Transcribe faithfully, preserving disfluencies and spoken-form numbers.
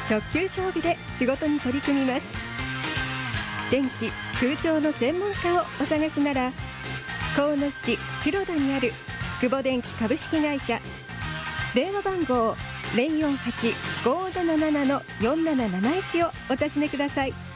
直球勝負で仕事に取り組みます。電気空調の専門家をお探しなら、鴻巣市広田にある久保電機株式会社、電話番号 ゼロよんはち ごーななな のよんなななないち をお尋ねください。